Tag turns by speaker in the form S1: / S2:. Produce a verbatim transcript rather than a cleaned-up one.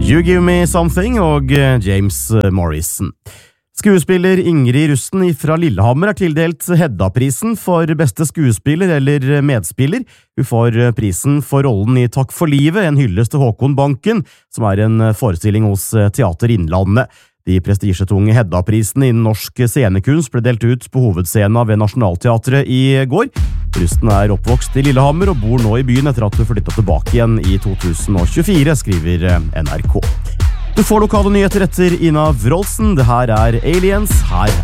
S1: You Give Me Something og James Morrison. Skuespiller Ingrid Rusten fra Lillehammer er tildelt Hedda-prisen for beste skuespiller eller medspiller. Hun får prisen for rollen i Takk for livet, en hyllest til Håkon Banken, som er en forestilling hos Teater Innlandet. De prestisjetunge Hedda-prisene innen norsk scenekunst ble delt ut på hovedscenen ved Nationaltheatret i går. Rusten er oppvokst i Lillehammer og bor nå i byen etter at hun flyttet tilbake igjen i to tusen og tjuefire, skriver N R K. Du får lokale nyheter etter Ina Wroldsen. Det her er Aliens. Her